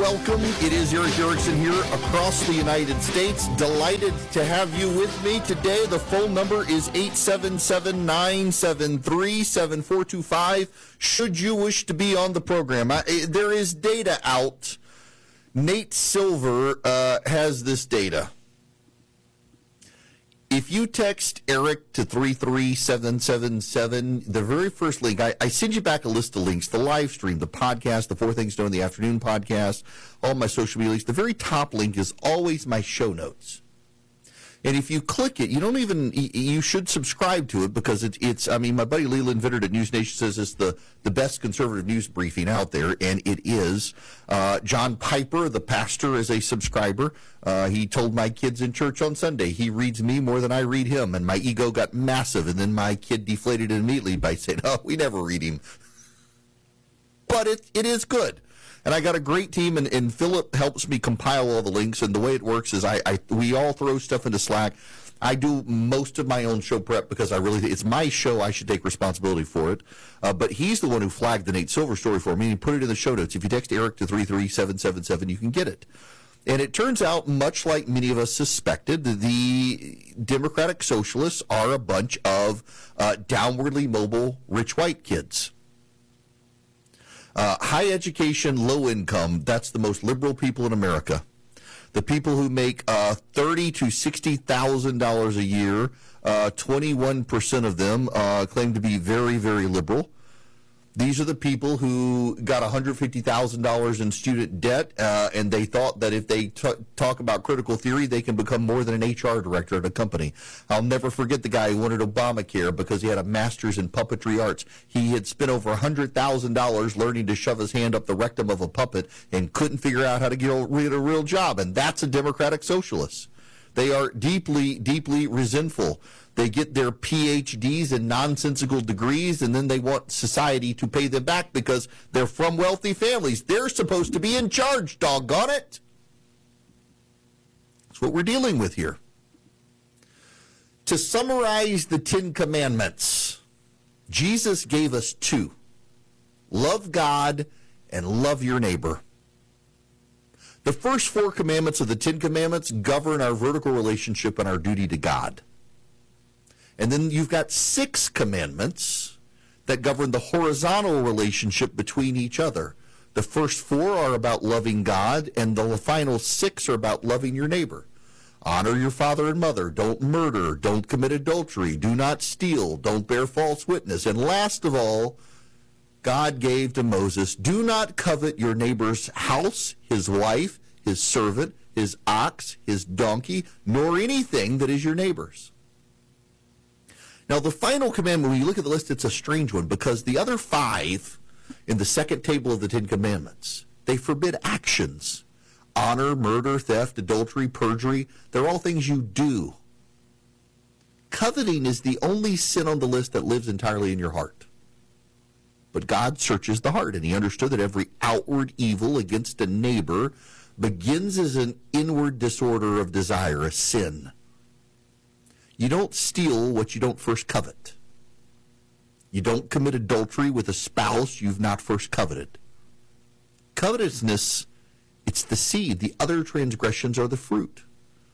welcome. It is Eric Erickson here across the United States. Delighted to have you with me today. The phone number is 877-973-7425. Should you wish to be on the program, there is data out. Nate Silver has this data. If you text Eric to 33777, the very first link, I send you back a list of links, the live stream, the podcast, the 4 Things to Know in the Afternoon podcast, all my social media links. The very top link is always my show notes. And if you click it, you should subscribe to it because it's my buddy Leland Vittert at News Nation says it's the best conservative news briefing out there, and it is. John Piper, the pastor, is a subscriber. He told my kids in church on Sunday he reads me more than I read him, and my ego got massive, and then my kid deflated immediately by saying, oh, we never read him. But it is good. And I got a great team, and Philip helps me compile all the links. And the way it works is we all throw stuff into Slack. I do most of my own show prep because it's my show. I should take responsibility for it. But he's the one who flagged the Nate Silver story for me, and he put it in the show notes. If you text Eric to 33777, you can get it. And it turns out, much like many of us suspected, the Democratic Socialists are a bunch of downwardly mobile rich white kids. High education, low income, that's the most liberal people in America. The people who make $30,000 to $60,000 a year, 21% of them claim to be very, very liberal. These are the people who got $150,000 in student debt, and they thought that if they talk about critical theory, they can become more than an HR director at a company. I'll never forget the guy who wanted Obamacare because he had a master's in puppetry arts. He had spent over $100,000 learning to shove his hand up the rectum of a puppet and couldn't figure out how to get a real job, and that's a Democratic Socialist. They are deeply, deeply resentful. They get their PhDs and nonsensical degrees, and then they want society to pay them back because they're from wealthy families. They're supposed to be in charge, doggone it. That's what we're dealing with here. To summarize the 10 Commandments, Jesus gave us 2. Love God and love your neighbor. The first 4 commandments of the 10 Commandments govern our vertical relationship and our duty to God. And then you've got 6 commandments that govern the horizontal relationship between each other. The first 4 are about loving God, and the final 6 are about loving your neighbor. Honor your father and mother. Don't murder. Don't commit adultery. Do not steal. Don't bear false witness. And last of all, God gave to Moses, do not covet your neighbor's house, his wife, his servant, his ox, his donkey, nor anything that is your neighbor's. Now, the final commandment, when you look at the list, it's a strange one because the other 5 in the second table of the 10 Commandments, they forbid actions. Honor, murder, theft, adultery, perjury, they're all things you do. Coveting is the only sin on the list that lives entirely in your heart. But God searches the heart, and he understood that every outward evil against a neighbor begins as an inward disorder of desire, a sin. You don't steal what you don't first covet. You don't commit adultery with a spouse you've not first coveted. Covetousness, it's the seed. The other transgressions are the fruit.